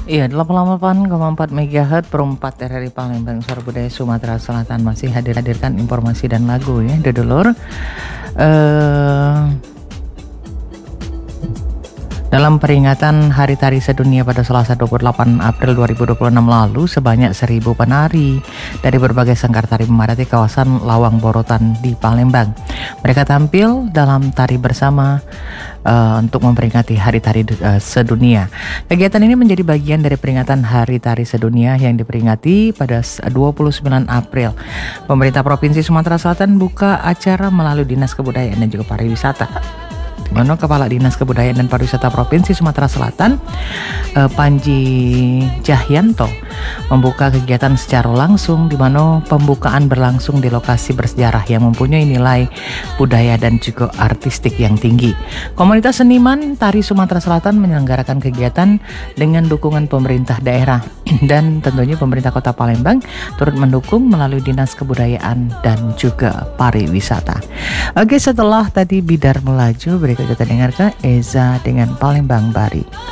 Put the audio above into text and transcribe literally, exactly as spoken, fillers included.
Iya, delapan puluh delapan koma empat megahertz per empat R R I Palembang, Suara Budaya Sumatera Selatan masih hadir-hadirkan informasi dan lagu ya, Dodolor. Eh Dalam peringatan Hari Tari Sedunia pada Selasa dua puluh delapan April dua ribu dua puluh enam lalu, sebanyak seribu penari dari berbagai sanggar tari memadati kawasan Lawang Borotan di Palembang. Mereka tampil dalam tari bersama uh, untuk memperingati Hari Tari uh, Sedunia. Kegiatan ini menjadi bagian dari peringatan Hari Tari Sedunia yang diperingati pada dua puluh sembilan April. Pemerintah Provinsi Sumatera Selatan buka acara melalui Dinas Kebudayaan dan juga Pariwisata. Mana Kepala Dinas Kebudayaan dan Pariwisata Provinsi Sumatera Selatan, eh, Panji Jahyanto, membuka kegiatan secara langsung, di mana pembukaan berlangsung di lokasi bersejarah yang mempunyai nilai budaya dan juga artistik yang tinggi. Komunitas seniman tari Sumatera Selatan menyelenggarakan kegiatan dengan dukungan pemerintah daerah dan tentunya pemerintah Kota Palembang turut mendukung melalui Dinas Kebudayaan dan juga Pariwisata. Oke, setelah tadi Bidar Melaju, berikut kita dengarkan Eza dengan Palembang Bari.